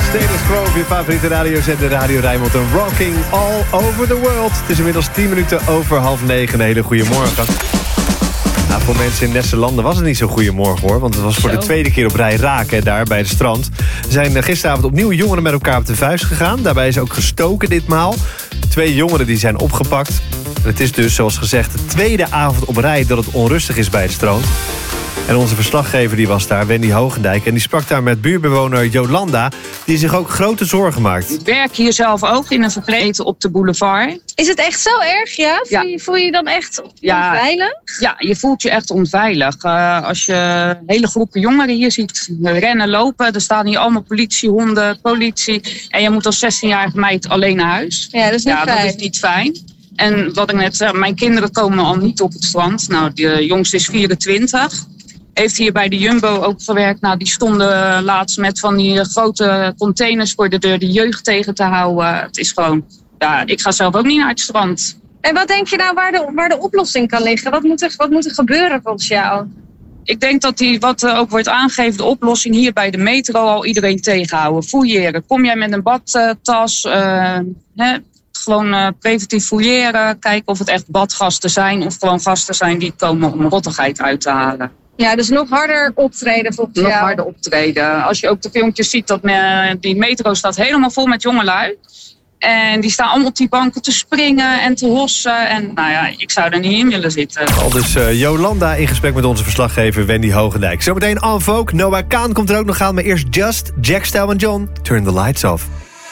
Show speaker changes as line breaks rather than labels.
Status Quo op je favoriete radiozender Radio Rijnmond en Rocking All Over The World. Het is inmiddels 10 minuten over 8:30. Een hele goede morgen. Nou, voor mensen in Nesselanden was het niet zo'n goede morgen hoor. Want het was voor de tweede keer op rij raken daar bij het strand. Er zijn gisteravond opnieuw jongeren met elkaar op de vuist gegaan. Daarbij is ook gestoken ditmaal. 2 jongeren die zijn opgepakt. Het is dus, zoals gezegd, de tweede avond op rij dat het onrustig is bij het strand. En onze verslaggever die was daar, Wendy Hogendijk. En die sprak daar met buurtbewoner Jolanda, die zich ook grote zorgen maakt.
Werk je zelf ook in een verpleeghuis op de boulevard?
Is het echt zo erg, ja? Voel je je dan echt onveilig?
Ja, je voelt je echt onveilig. Als je hele groepen jongeren hier ziet rennen, lopen. Er staan hier allemaal politiehonden, politie. En je moet als 16-jarige meid alleen naar huis.
Ja, dat is niet fijn.
Dat is niet fijn. En wat ik net zei, mijn kinderen komen al niet op het strand. Nou, de jongste is 24. Heeft hier bij de Jumbo ook gewerkt. Nou, die stonden laatst met van die grote containers voor de deur de jeugd tegen te houden. Het is gewoon, ja, ik ga zelf ook niet naar het strand.
En wat denk je nou waar de oplossing kan liggen? Wat moet er gebeuren volgens jou?
Ik denk dat wat ook wordt aangegeven, de oplossing hier bij de metro al iedereen tegenhouden. Fouilleren. Kom jij met een badtas, gewoon preventief fouilleren. Kijken of het echt badgasten zijn of gewoon gasten zijn die komen om rottigheid uit te halen.
Ja, dus nog harder optreden volgens jou.
Nog harder optreden. Als je ook de filmpjes ziet, dat die metro staat helemaal vol met jongelui. En die staan allemaal op die banken te springen en te hossen. En nou ja, ik zou er niet in willen zitten.
Al dus Jolanda in gesprek met onze verslaggever Wendy Hogendijk. Zometeen En Vogue. Noah Kaan komt er ook nog aan, maar eerst Just, Jack Style en John. Turn the Lights Off.